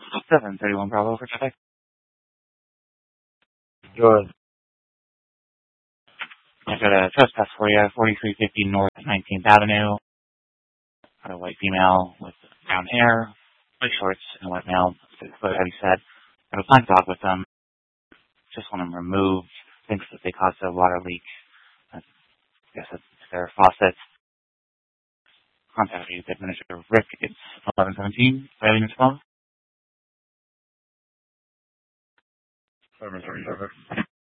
731 Bravo for traffic. Good. I got a trespass for you, 4350 North 19th Avenue. Got a white female with brown hair, white shorts, and white male, 6 foot heavy set. Got a black dog with them. Just want them removed. Thinks that they caused a water leak. I guess it's their faucet. Contact you, Administrator Rick. It's 1117. Violating your phone. 737.